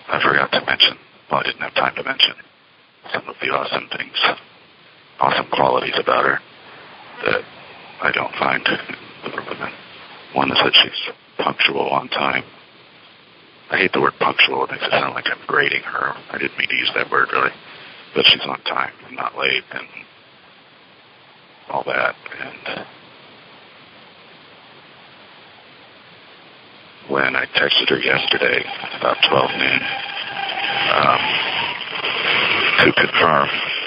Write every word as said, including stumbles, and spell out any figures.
I forgot to mention, well, I didn't have time to mention some of the awesome things, awesome qualities about her that I don't find in other women. One is that she's punctual, on time. I hate the word punctual. It makes it sound like I'm grading her. I didn't mean to use that word, really. But she's on time and not late and all that. And when I texted her yesterday about twelve noon um, to confirm